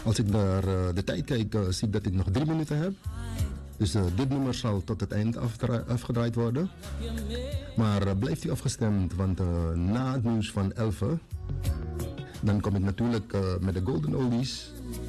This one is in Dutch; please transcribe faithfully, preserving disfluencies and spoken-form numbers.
Als ik naar uh, de tijd kijk, uh, zie ik dat ik nog drie minuten heb. Dus uh, dit nummer zal tot het eind afgedraaid worden. Maar uh, blijft u afgestemd, want uh, na het nieuws van elf, dan kom ik natuurlijk uh, met de Golden Oldies.